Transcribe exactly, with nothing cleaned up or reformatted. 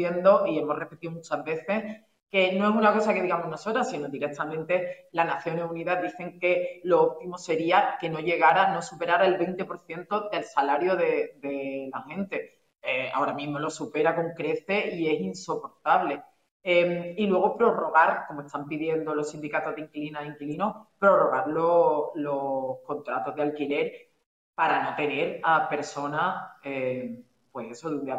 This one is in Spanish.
diciendo y hemos repetido muchas veces que no es una cosa que digamos nosotras, sino directamente las Naciones Unidas dicen que lo óptimo sería que no llegara, no superara el veinte por ciento del salario de, de la gente. Eh, ahora mismo lo supera con crece y es insoportable. Eh, y luego prorrogar, como están pidiendo los sindicatos de inquilinas e inquilinos, prorrogar los, los contratos de alquiler para no tener a personas, eh, pues eso, de un día